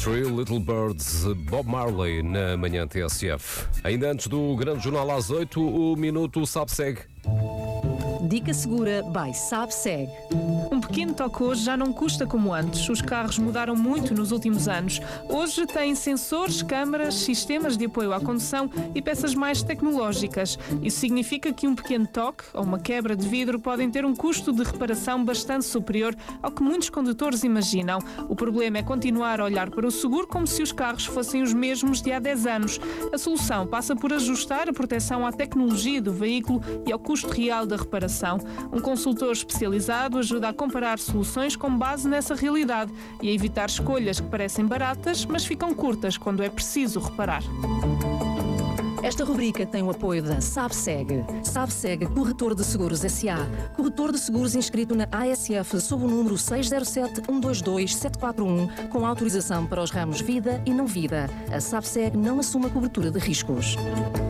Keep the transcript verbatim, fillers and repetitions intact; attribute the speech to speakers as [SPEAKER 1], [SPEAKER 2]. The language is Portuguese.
[SPEAKER 1] Three Little Birds, Bob Marley, na manhã T S F. Ainda antes do grande jornal às oito, o Minuto Sabe-Segue.
[SPEAKER 2] Dica segura by Sabe-Segue.
[SPEAKER 3] Um pequeno toque hoje já não custa como antes. Os carros mudaram muito nos últimos anos. Hoje têm sensores, câmaras, sistemas de apoio à condução e peças mais tecnológicas. Isso significa que um pequeno toque ou uma quebra de vidro podem ter um custo de reparação bastante superior ao que muitos condutores imaginam. O problema é continuar a olhar para o seguro como se os carros fossem os mesmos de há dez anos. A solução passa por ajustar a proteção à tecnologia do veículo e ao custo real da reparação. Um consultor especializado ajuda a comparar soluções com base nessa realidade e a evitar escolhas que parecem baratas, mas ficam curtas quando é preciso reparar.
[SPEAKER 2] Esta rubrica tem o apoio da Sabe-Segue. Sabe-Segue Corretor de Seguros S A. Corretor de seguros inscrito na A S F sob o número seis zero sete, um dois dois, sete quatro um, com autorização para os ramos vida e não vida. A Sabe-Segue não assume a cobertura de riscos.